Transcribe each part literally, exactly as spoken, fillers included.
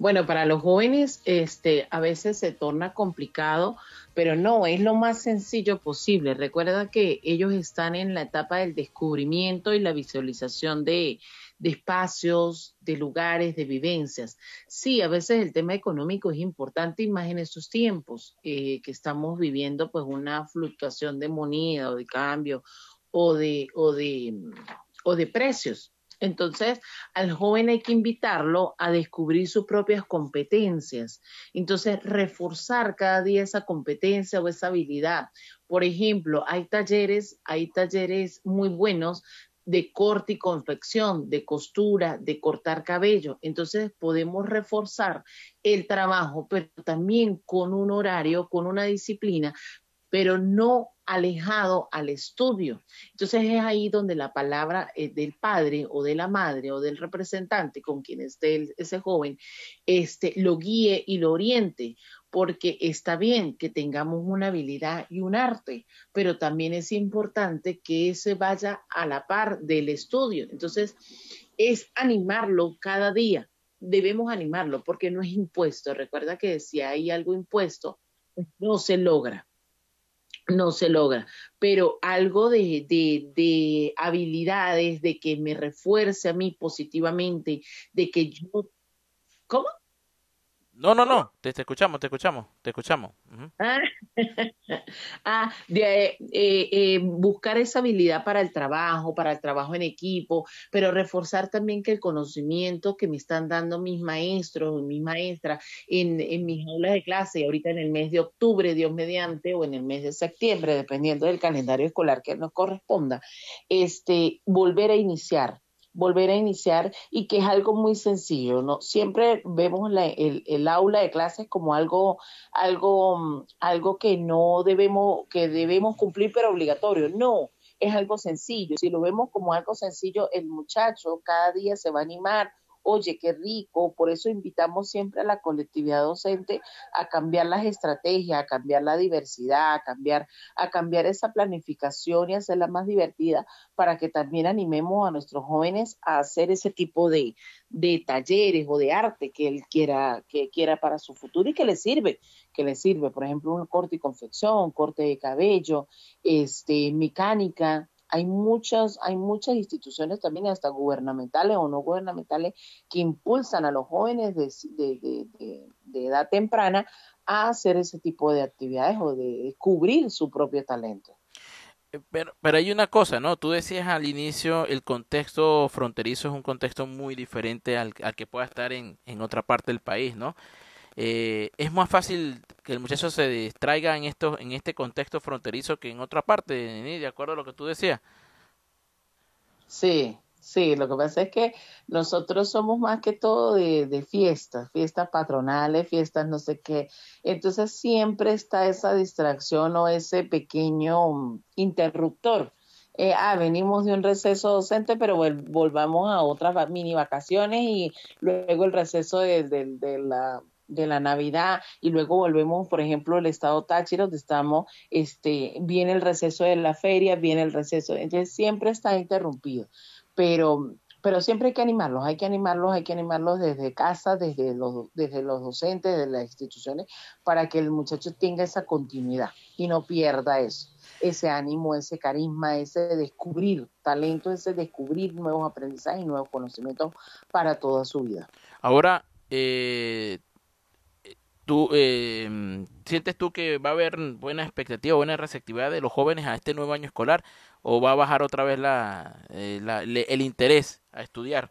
Bueno, para los jóvenes, este, a veces se torna complicado, pero no, es lo más sencillo posible. Recuerda que ellos están en la etapa del descubrimiento y la visualización de, de espacios, de lugares, de vivencias. Sí, a veces el tema económico es importante y más en estos tiempos eh, que estamos viviendo, pues una fluctuación de moneda o de cambio o de, o de, o de precios. Entonces, al joven hay que invitarlo a descubrir sus propias competencias. Entonces, reforzar cada día esa competencia o esa habilidad. Por ejemplo, hay talleres, hay talleres muy buenos de corte y confección, de costura, de cortar cabello. Entonces podemos reforzar el trabajo, pero también con un horario, con una disciplina, pero no alejado al estudio. Entonces es ahí donde la palabra eh, del padre o de la madre o del representante con quien esté el, ese joven, este, lo guíe y lo oriente, porque está bien que tengamos una habilidad y un arte, pero también es importante que ese vaya a la par del estudio. Entonces es animarlo cada día. Debemos animarlo porque no es impuesto. Recuerda que si hay algo impuesto, no se logra, no se logra, pero algo de, de, de habilidades, de que me refuerce a mí positivamente, de que yo, ¿cómo? No, no, ¿Cómo? no, te, te escuchamos, te escuchamos, te escuchamos. Ujú. Ah, ah, de eh, eh, buscar esa habilidad para el trabajo, para el trabajo en equipo, pero reforzar también que el conocimiento que me están dando mis maestros, mis maestras en, en mis aulas de clase, y ahorita en el mes de octubre, Dios mediante, o en el mes de septiembre, dependiendo del calendario escolar que nos corresponda, este, volver a iniciar volver a iniciar y que es algo muy sencillo, ¿no? Siempre vemos la, el, el aula de clases como algo algo, mm, algo que no debemos, que debemos cumplir, pero obligatorio. No, es algo sencillo. Si lo vemos como algo sencillo, el muchacho cada día se va a animar. Oye, qué rico. Por eso invitamos siempre a la colectividad docente a cambiar las estrategias, a cambiar la diversidad, a cambiar, a cambiar esa planificación y hacerla más divertida para que también animemos a nuestros jóvenes a hacer ese tipo de, de talleres o de arte que él quiera, que quiera para su futuro y que le sirve que le sirve, por ejemplo, un corte y confección, corte de cabello, este, mecánica. Hay muchas, hay muchas instituciones también, hasta gubernamentales o no gubernamentales, que impulsan a los jóvenes de, de, de, de, de edad temprana a hacer ese tipo de actividades o de descubrir su propio talento. Eh, Pero, pero hay una cosa, ¿no? Tú decías al inicio, el contexto fronterizo es un contexto muy diferente al, al que pueda estar en, en otra parte del país, ¿no? Eh, es más fácil que el muchacho se distraiga en esto, en este contexto fronterizo que en otra parte, ¿ni? De acuerdo a lo que tú decías. Sí, sí, lo que pasa es que nosotros somos más que todo de, de fiestas, fiestas patronales, fiestas no sé qué. Entonces siempre está esa distracción o ese pequeño mm, interruptor. Eh, ah, venimos de un receso docente, pero vol- volvamos a otras va- mini vacaciones y luego el receso de, de- de la, de la Navidad y luego volvemos, por ejemplo, el estado Táchira, donde estamos, este, viene el receso de la feria, viene el receso, entonces siempre está interrumpido, pero, pero siempre hay que animarlos, hay que animarlos, hay que animarlos desde casa, desde los, desde los docentes, desde las instituciones, para que el muchacho tenga esa continuidad y no pierda eso, ese ánimo, ese carisma, ese descubrir talento, ese descubrir nuevos aprendizajes y nuevos conocimientos para toda su vida. Ahora, eh, ¿tú eh, sientes tú que va a haber buena expectativa, buena receptividad de los jóvenes a este nuevo año escolar o va a bajar otra vez la, eh, la- le- el interés a estudiar?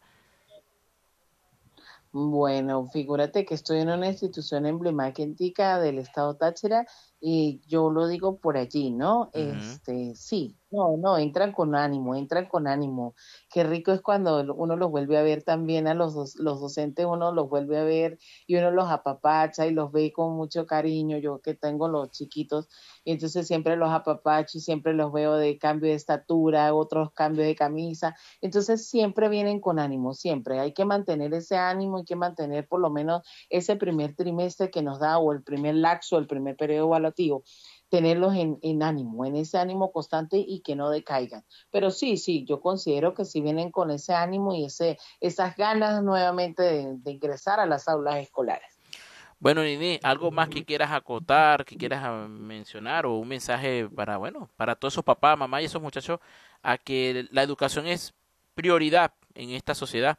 Bueno, figúrate que estoy en una institución emblemática del estado Táchira y yo lo digo por allí, ¿no? Ujú. Este, sí, no, no, entran con ánimo, entran con ánimo. Qué rico es cuando uno los vuelve a ver también a los, doc- los docentes, uno los vuelve a ver y uno los apapacha y los ve con mucho cariño. Yo que tengo los chiquitos, y entonces siempre los apapacho y siempre los veo de cambio de estatura, otros cambios de camisa, entonces siempre vienen con ánimo, siempre. Hay que mantener ese ánimo, hay que mantener por lo menos ese primer trimestre que nos da o el primer lapso, el primer periodo evaluativo. tenerlos en, en ánimo, en ese ánimo constante y que no decaigan. Pero sí, sí, yo considero que si vienen con ese ánimo y ese, esas ganas nuevamente de, de ingresar a las aulas escolares. Bueno, Nini, algo más que quieras acotar, que quieras ah, mencionar o un mensaje para, bueno, para todos esos papás, mamás y esos muchachos a que la educación es prioridad en esta sociedad.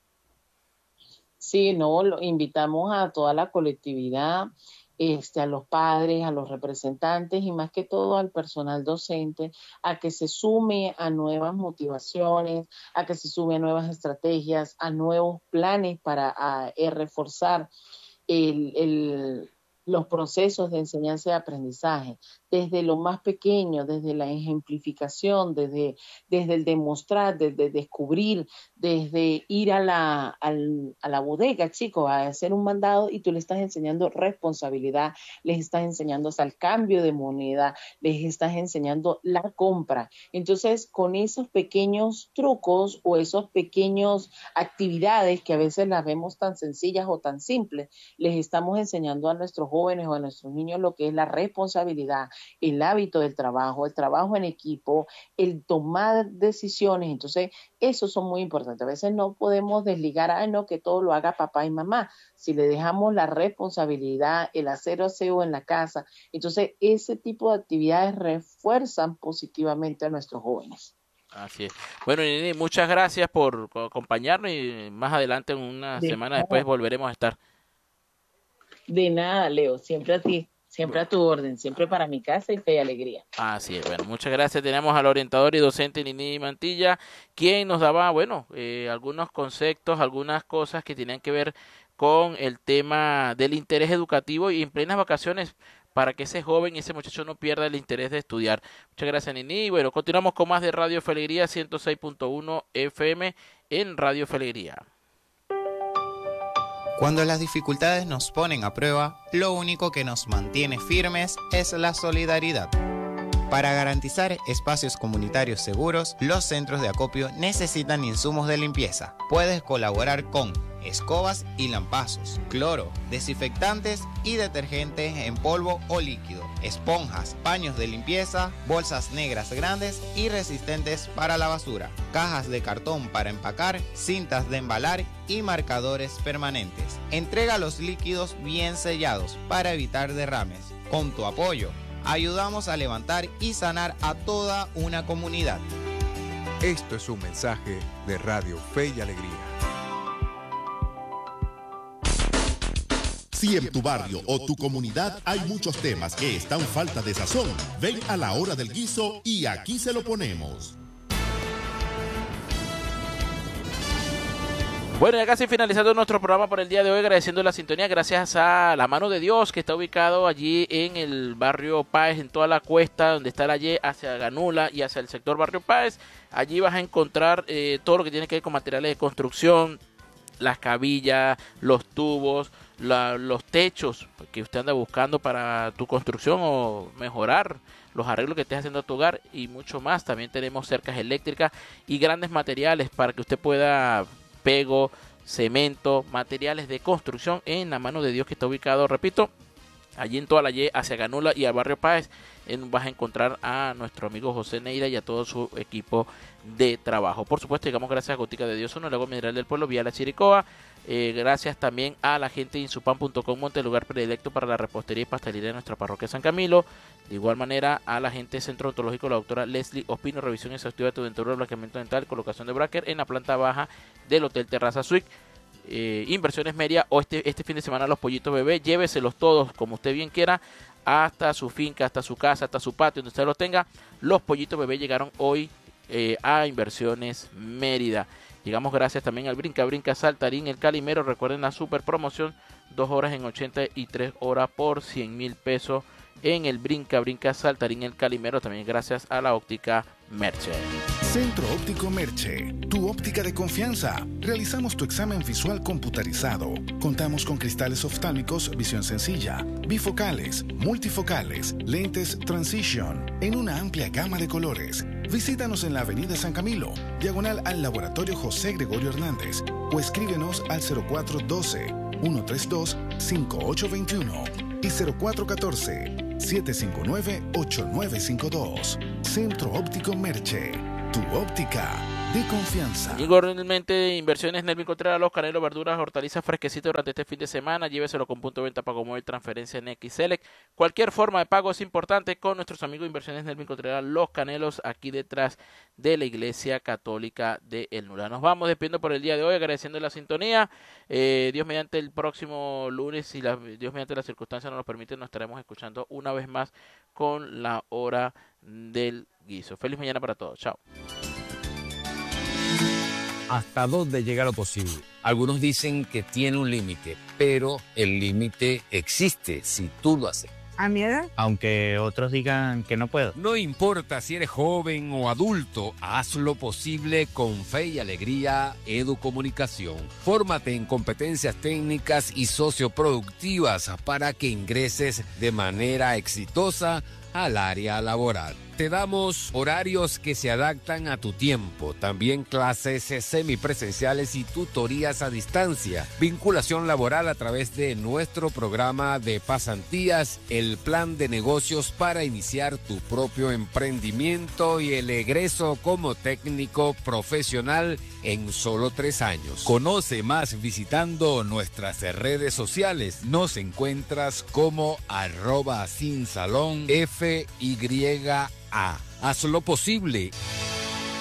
Sí, no, lo, invitamos a toda la colectividad, este, a los padres, a los representantes y más que todo al personal docente a que se sume a nuevas motivaciones, a que se sume a nuevas estrategias, a nuevos planes para a, a reforzar el, el, los procesos de enseñanza y aprendizaje, desde lo más pequeño, desde la ejemplificación, desde, desde el demostrar, desde descubrir, desde ir a la, al, a la bodega, chicos, a hacer un mandado y tú le estás enseñando responsabilidad, les estás enseñando hasta el cambio de moneda, les estás enseñando la compra. Entonces, con esos pequeños trucos o esos pequeños actividades que a veces las vemos tan sencillas o tan simples, les estamos enseñando a nuestros jóvenes o a nuestros niños lo que es la responsabilidad, el hábito del trabajo, el trabajo en equipo, el tomar decisiones. Entonces, esos son muy importantes. A veces no podemos desligar, ah, no, que todo lo haga papá y mamá. Si le dejamos la responsabilidad, el hacer aseo en la casa, entonces ese tipo de actividades refuerzan positivamente a nuestros jóvenes. Así es. Bueno, Nini, muchas gracias por acompañarnos y más adelante, una De semana nada. después, volveremos a estar. De nada, Leo, siempre a ti, siempre a tu orden, siempre para mi casa y fe y alegría. Así es, bueno, muchas gracias. Tenemos al orientador y docente Nini Mantilla, quien nos daba, bueno, eh, algunos conceptos, algunas cosas que tenían que ver con el tema del interés educativo y en plenas vacaciones para que ese joven y ese muchacho no pierda el interés de estudiar. Muchas gracias, Nini. Y bueno, continuamos con más de Radio Fe y Alegría ciento seis punto uno F M en Radio Fe y Alegría. Cuando las dificultades nos ponen a prueba, lo único que nos mantiene firmes es la solidaridad. Para garantizar espacios comunitarios seguros, los centros de acopio necesitan insumos de limpieza. Puedes colaborar con escobas y lampazos, cloro, desinfectantes y detergentes en polvo o líquido, esponjas, paños de limpieza, bolsas negras grandes y resistentes para la basura, cajas de cartón para empacar, cintas de embalar y marcadores permanentes. Entrega los líquidos bien sellados para evitar derrames. Con tu apoyo, ayudamos a levantar y sanar a toda una comunidad. Esto es un mensaje de Radio Fe y Alegría. Si en tu barrio o tu comunidad hay muchos temas que están falta de sazón, ven a la hora del guiso y aquí se lo ponemos. Bueno, ya casi finalizando nuestro programa por el día de hoy, agradeciendo la sintonía, gracias a La Mano de Dios, que está ubicado allí en el barrio Páez, en toda la cuesta, donde está la Y, hacia Ganula y hacia el sector barrio Páez. Allí vas a encontrar eh, todo lo que tiene que ver con materiales de construcción, las cabillas, los tubos, la, los techos que usted anda buscando para tu construcción o mejorar los arreglos que estés haciendo a tu hogar y mucho más. También tenemos cercas eléctricas y grandes materiales para que usted pueda pego, cemento, materiales de construcción en La Mano de Dios, que está ubicado, repito, allí en toda la Y hacia Ganula y al barrio Páez. En, vas a encontrar a nuestro amigo José Neira y a todo su equipo de trabajo. Por supuesto, digamos gracias a Gotica de Dios uno, el agua mineral del pueblo, vía La Chiricoa. Eh, gracias también a la gente de insupan punto com, Monte, el lugar predilecto para la repostería y pastelería de nuestra parroquia San Camilo. De igual manera, a la gente de Centro Odontológico, la doctora Leslie Ospino, revisión exhaustiva de tu dentadura, blanqueamiento dental, colocación de bracket en la planta baja del Hotel Terraza Suite. Eh, inversiones Media, o este, este fin de semana los pollitos bebé, lléveselos todos como usted bien quiera, hasta su finca, hasta su casa, hasta su patio, donde usted los tenga. Los pollitos bebé llegaron hoy eh, a Inversiones Mérida. Llegamos gracias también al Brinca Brinca Saltarín, el Calimero. Recuerden la super promoción, dos horas en ochenta y tres horas por cien mil pesos en el Brinca Brinca Saltarín, el Calimero. También gracias a la óptica Merche. Centro Óptico Merche, tu óptica de confianza. Realizamos tu examen visual computarizado. Contamos con cristales oftálmicos, visión sencilla, bifocales, multifocales, lentes Transition, en una amplia gama de colores. Visítanos en la avenida San Camilo, diagonal al Laboratorio José Gregorio Hernández, o escríbenos al cero cuatro uno dos, uno tres dos, cinco ocho dos uno y cero cuatro uno cuatro, siete cinco nueve, ocho nueve cinco dos. Centro Óptico Merche, tu óptica de confianza. Igualmente, Inversiones Nelvin Contreras, Los Canelos, verduras, hortalizas fresquecitas durante este fin de semana. Lléveselo con punto de venta, pago móvil, transferencia en X Select. Cualquier forma de pago es importante con nuestros amigos de Inversiones Nelvin Contreras, Los Canelos, aquí detrás de la Iglesia Católica de El Nula. Nos vamos despidiendo por el día de hoy, agradeciendo la sintonía. Eh, Dios mediante el próximo lunes, si la, Dios mediante las circunstancias nos lo permiten, nos estaremos escuchando una vez más con la hora del guiso. Feliz mañana para todos. Chao. ¿Hasta dónde llega lo posible? Algunos dicen que tiene un límite, pero el límite existe si tú lo haces. ¿A mi edad? Aunque otros digan que no puedo. No importa si eres joven o adulto, haz lo posible con Fe y Alegría Educomunicación. Fórmate en competencias técnicas y socioproductivas para que ingreses de manera exitosa al área laboral. Te damos horarios que se adaptan a tu tiempo, también clases semipresenciales y tutorías a distancia, vinculación laboral a través de nuestro programa de pasantías, el plan de negocios para iniciar tu propio emprendimiento y el egreso como técnico profesional en solo tres años. Conoce más visitando nuestras redes sociales. Nos encuentras como arroba sin salón F Y A. Haz lo posible.